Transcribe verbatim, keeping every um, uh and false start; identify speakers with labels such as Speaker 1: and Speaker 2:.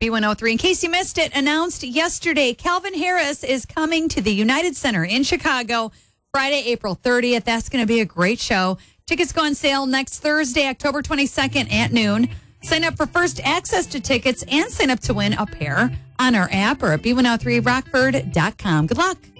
Speaker 1: B one oh three. In case you missed it, announced yesterday, Calvin Harris is coming to the United Center in Chicago Friday, April thirtieth. That's going to be a great show. Tickets go on sale next Thursday, October twenty-second at noon. Sign up for first access to tickets and sign up to win a pair on our app or at B one oh three rockford dot com. Good luck.